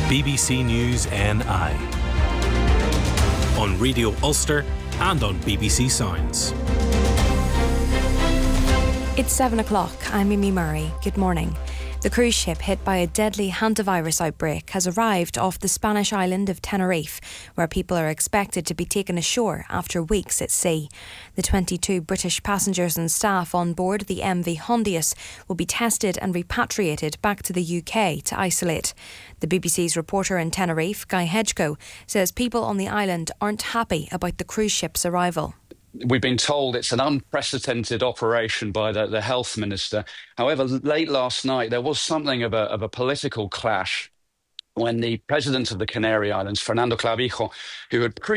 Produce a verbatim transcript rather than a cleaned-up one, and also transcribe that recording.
B B C News N I on Radio Ulster and on B B C Sounds. It's seven o'clock. I'm Mimi Murray. Good morning. The cruise ship hit by a deadly hantavirus outbreak has arrived off the Spanish island of Tenerife, where people are expected to be taken ashore after weeks at sea. The twenty-two British passengers and staff on board the M V Hondius will be tested and repatriated back to the U K to isolate. The B B C's reporter in Tenerife, Guy Hedgecoe, says people on the island aren't happy about the cruise ship's arrival. We've been told it's an unprecedented operation by the, the health minister. However, late last night, there was something of a, of a political clash when the president of the Canary Islands, Fernando Clavijo, who had pre